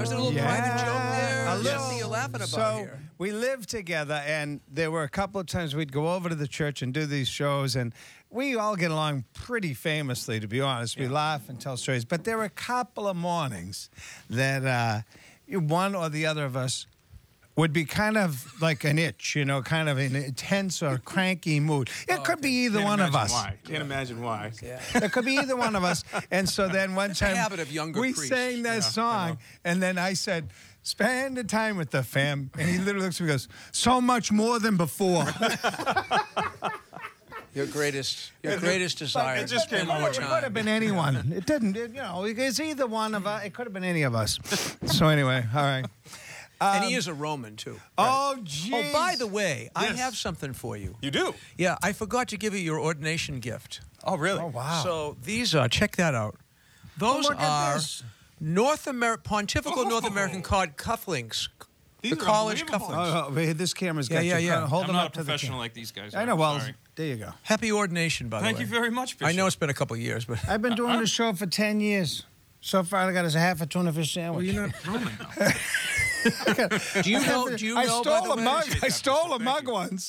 Was it a little private joke there? A Or little. something you're laughing about So here? we lived together, and there were a couple of times we'd go over to the church and do these shows, and we all get along pretty famously, to be honest. We laugh and tell stories, but there were a couple of mornings that one or the other of us would be kind of like an itch, kind of an intense or cranky mood. It could be either one of us. Can't imagine why. Yeah. It could be either one of us. And so then one time habit of younger we priests. sang that song, and then I said, "Spend the time with the fam." And he literally looks at me and goes, "So much more than before." Your greatest desire. It just came One out. more It could time. have been anyone. It didn't. It's either one of us. It could have been any of us. So anyway, all right. And he is a Roman, too. Oh, geez. Oh, by the way, I Yes. have something for you. You do? Yeah, I forgot to give you your ordination gift. Oh, really? Oh, wow. So these are, check that out. Those look at are this. Pontifical North American card cufflinks. These The are college unbelievable. cufflinks. This camera's got Yeah, you. yeah, yeah. Hold I'm them not up a to the professional camera. like these guys. I know. Well, Sorry. there you go. Happy ordination, by the way. Thank you very much, I know Bishop. it's been a couple of years, but I've been doing the show for 10 years. So far, I got us a half a tuna fish sandwich. Well, you're not Roman, though. do you know? I by stole the a way- mug. I stole a Thank mug you. once.